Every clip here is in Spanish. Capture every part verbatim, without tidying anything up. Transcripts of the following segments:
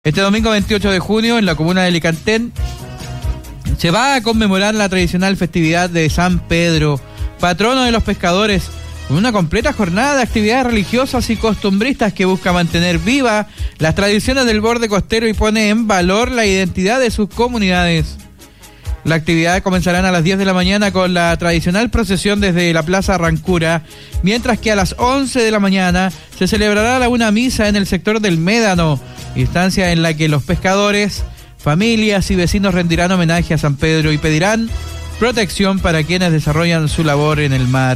Este domingo veintiocho de junio, en la comuna de Licantén, se va a conmemorar la tradicional festividad de San Pedro, patrono de los pescadores, con una completa jornada de actividades religiosas y costumbristas que busca mantener viva las tradiciones del borde costero y pone en valor la identidad de sus comunidades. La actividad comenzará a las diez de la mañana con la tradicional procesión desde la Plaza Rancura, mientras que a las once de la mañana se celebrará una misa en el sector del Médano, instancia en la que los pescadores, familias y vecinos rendirán homenaje a San Pedro y pedirán protección para quienes desarrollan su labor en el mar.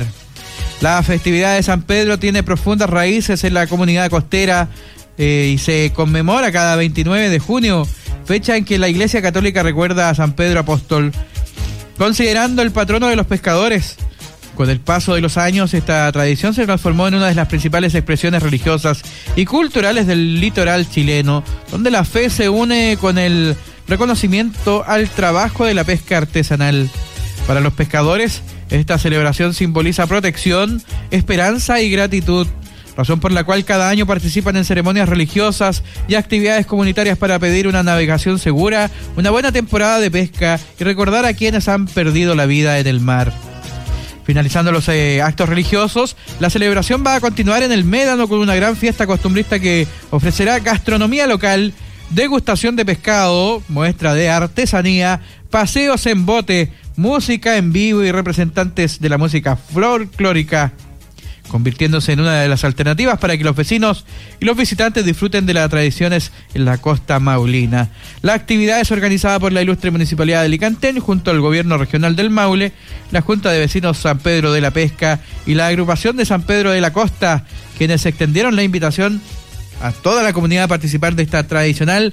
La festividad de San Pedro tiene profundas raíces en la comunidad costera eh, y se conmemora cada veintinueve de junio, fecha en que la Iglesia Católica recuerda a San Pedro Apóstol, considerando el patrono de los pescadores. Con el paso de los años, esta tradición se transformó en una de las principales expresiones religiosas y culturales del litoral chileno, donde la fe se une con el reconocimiento al trabajo de la pesca artesanal. Para los pescadores, esta celebración simboliza protección, esperanza y gratitud, razón por la cual cada año participan en ceremonias religiosas y actividades comunitarias para pedir una navegación segura, una buena temporada de pesca y recordar a quienes han perdido la vida en el mar. Finalizando los eh, actos religiosos, la celebración va a continuar en el Médano con una gran fiesta costumbrista que ofrecerá gastronomía local, degustación de pescado, muestra de artesanía, paseos en bote, música en vivo y representantes de la música folclórica, convirtiéndose en una de las alternativas para que los vecinos y los visitantes disfruten de las tradiciones en la costa maulina. La actividad es organizada por la ilustre Municipalidad de Licantén junto al Gobierno Regional del Maule, la Junta de Vecinos San Pedro de la Pesca y la Agrupación de San Pedro de la Costa, quienes extendieron la invitación a toda la comunidad a participar de esta tradicional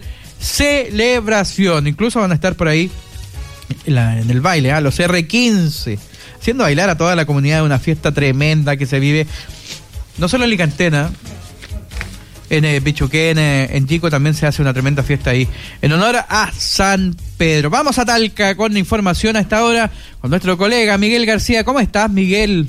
celebración. Incluso van a estar por ahí en, la, en el baile, ¿eh? los erre quince, haciendo bailar a toda la comunidad de una fiesta tremenda que se vive, no solo en Licantena, en eh, Pichuquén, eh, en Chico también se hace una tremenda fiesta ahí, en honor a San Pedro. Vamos a Talca con información a esta hora, con nuestro colega Miguel García. ¿Cómo estás, Miguel?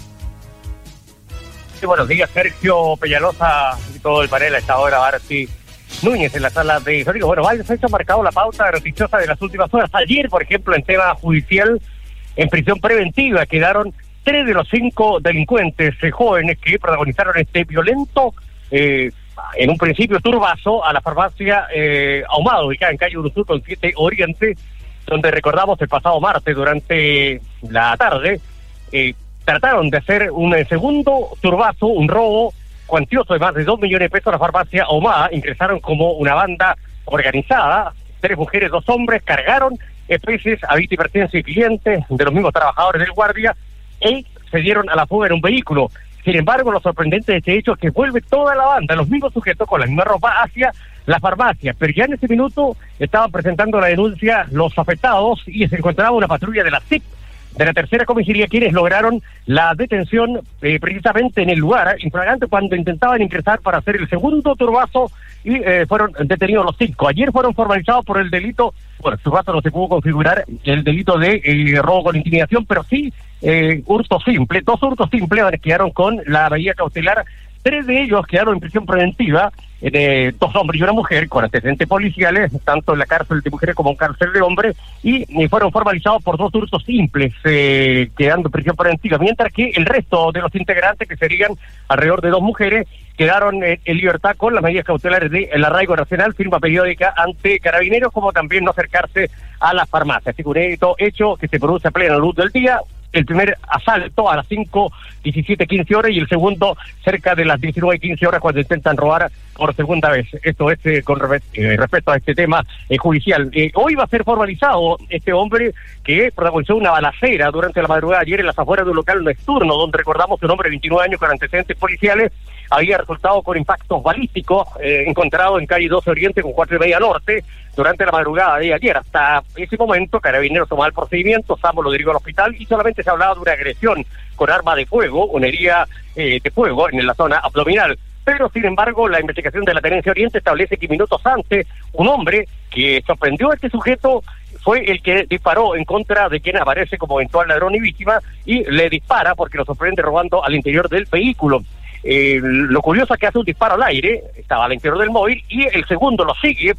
Sí, buenos días, Sergio Peñalosa y todo el panel a esta hora. Ahora sí, Núñez en la sala de histórico. Bueno, varios hechos han marcado la pauta noticiosa de las últimas horas. Ayer, por ejemplo, en tema judicial, en prisión preventiva quedaron tres de los cinco delincuentes eh, jóvenes que protagonizaron este violento, eh, en un principio turbazo, a la farmacia eh, Ahumada, ubicada en calle Uruzú con siete Oriente, donde recordamos el pasado martes durante la tarde, eh, trataron de hacer un eh, segundo turbazo, un robo cuantioso de más de dos millones de pesos a la farmacia Ahumada. Ingresaron como una banda organizada, tres mujeres, dos hombres, cargaron especies a vista y pertenencia y clientes de los mismos trabajadores del guardia y se dieron a la fuga en un vehículo. Sin embargo, lo sorprendente de este hecho es que vuelve toda la banda, los mismos sujetos con la misma ropa, hacia la farmacia, pero ya en ese minuto estaban presentando la denuncia los afectados y se encontraba una patrulla de la C I P de la tercera comisaría, quienes lograron la detención eh, precisamente en el lugar, infragante, cuando intentaban ingresar para hacer el segundo turbazo y eh, fueron detenidos los cinco. Ayer fueron formalizados por el delito, bueno, el turbazo no se pudo configurar el delito de eh, robo con intimidación, pero sí eh, hurto simple, dos hurtos simples quedaron con la medida cautelar. Tres de ellos quedaron en prisión preventiva, eh, dos hombres y una mujer con antecedentes policiales, tanto en la cárcel de mujeres como en cárcel de hombres, y eh, fueron formalizados por dos hurtos simples, eh, quedando en prisión preventiva, mientras que el resto de los integrantes, que serían alrededor de dos mujeres, quedaron eh, en libertad con las medidas cautelares de el arraigo nacional, firma periódica ante carabineros, como también no acercarse a las farmacias. Así que un hecho, hecho que se produce a plena luz del día. El primer asalto a las cinco, diecisiete, quince horas y el segundo cerca de las diecinueve, quince horas cuando intentan robar por segunda vez. Esto es eh, con re eh, respecto a este tema eh, judicial. Eh, hoy va a ser formalizado este hombre que protagonizó una balacera durante la madrugada ayer en las afueras de un local nocturno, donde recordamos que un hombre de veintinueve años con antecedentes policiales había resultado con impactos balísticos eh, encontrado en calle doce Oriente con cuatro y media Norte durante la madrugada de ayer. Hasta ese momento, Carabineros tomaba el procedimiento, Samo lo derivó al hospital y solamente se hablaba de una agresión con arma de fuego, una herida eh, de fuego en la zona abdominal. Pero, sin embargo, la investigación de la Tenencia Oriente establece que minutos antes, un hombre que sorprendió a este sujeto fue el que disparó en contra de quien aparece como eventual ladrón y víctima y le dispara porque lo sorprende robando al interior del vehículo. Eh, lo curioso es que hace un disparo al aire, estaba al interior del móvil, y el segundo lo sigue